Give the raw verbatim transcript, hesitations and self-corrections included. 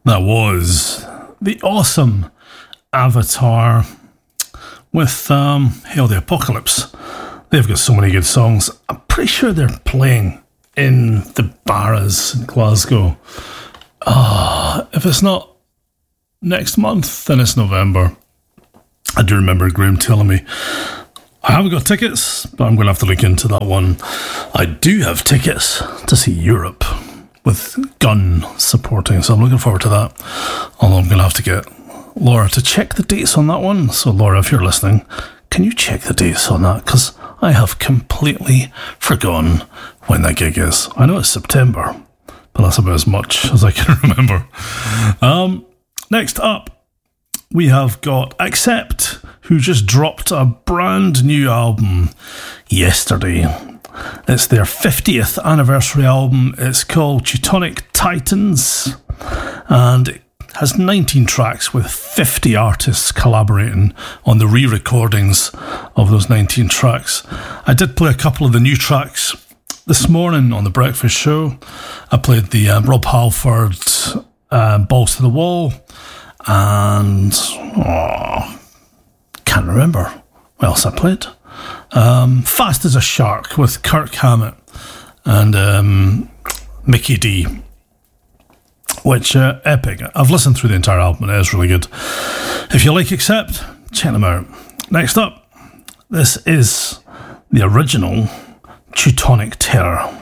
That was the awesome Avatar with um, Hail the Apocalypse. They've got so many good songs. I'm pretty sure they're playing in the Barras in Glasgow. Uh, if it's not next month, then it's November. I do remember Graham telling me. I haven't got tickets, but I'm going to have to look into that one. I do have tickets to see Europe with Gun supporting, so I'm looking forward to that. Although I'm going to have to get Laura to check the dates on that one. So Laura, if you're listening, can you check the dates on that? Because I have completely forgotten when that gig is. I know it's September, but that's about as much as I can remember. Um, next up, we have got Accept, who just dropped a brand new album yesterday. It's their fiftieth anniversary album. It's called Teutonic Titans, and it has nineteen tracks with fifty artists collaborating on the re-recordings of those nineteen tracks. I did play a couple of the new tracks this morning on the breakfast show. I played the um, Rob Halford uh, Balls to the Wall, and oh, can't remember what else I played. Um, Fast as a Shark with Kirk Hammett and um, Mickey D, which uh, epic. I've listened through the entire album and it is really good. If you like Accept, check them out. Next up, this is the original Teutonic Terror.